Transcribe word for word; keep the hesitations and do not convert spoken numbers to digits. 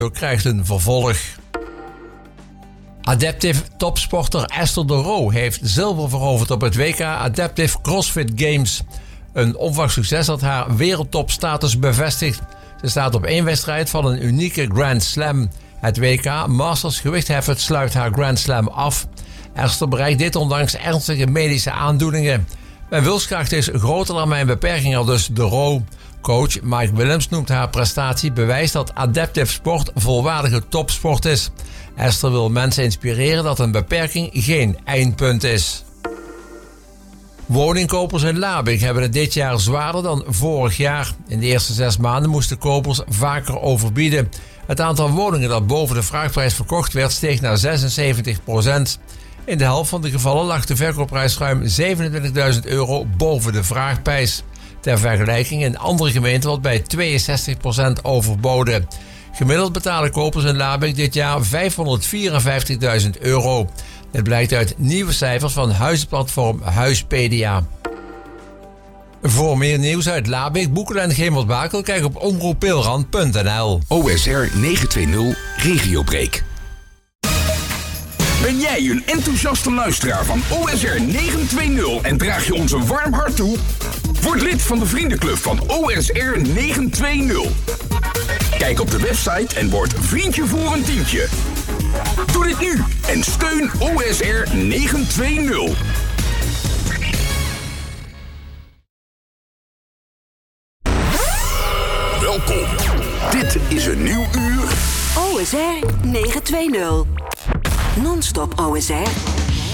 krijgt een vervolg. Adaptive topsporter Esther de Roo heeft zilver veroverd op het W K Adaptive CrossFit Games. Een onverwacht succes dat haar wereldtopstatus bevestigt. Ze staat op één wedstrijd van een unieke Grand Slam. Het W K Masters gewichtheffen sluit haar Grand Slam af. Esther bereikt dit ondanks ernstige medische aandoeningen. Mijn wilskracht is groter dan mijn beperking, al dus de Roo. Coach Mike Willems noemt haar prestatie bewijs dat adaptive sport volwaardige topsport is. Esther wil mensen inspireren dat een beperking geen eindpunt is. Woningkopers in Labig hebben het dit jaar zwaarder dan vorig jaar. In de eerste zes maanden moesten kopers vaker overbieden. Het aantal woningen dat boven de vraagprijs verkocht werd steeg naar zesenzeventig procent. In de helft van de gevallen lag de verkoopprijs ruim zevenentwintigduizend euro boven de vraagprijs. Ter vergelijking, in andere gemeenten wordt bij tweeënzestig procent overboden. Gemiddeld betalen kopers in Labig dit jaar vijfhonderdvierenvijftigduizend euro. Dit blijkt uit nieuwe cijfers van huizenplatform Huispedia. Voor meer nieuws uit Labig, Boekelen en Gemert-Bakel, kijk op omroep peelrand punt n l. O S R negenhonderdtwintig Regiobreak. Ben jij een enthousiaste luisteraar van O S R negenhonderdtwintig en draag je ons een warm hart toe? Word lid van de vriendenclub van O S R negenhonderdtwintig. Kijk op de website en word vriendje voor een tientje. Doe dit nu en steun O S R negenhonderdtwintig. Welkom. Dit is een nieuw uur. O S R negenhonderdtwintig. Non-stop O S R.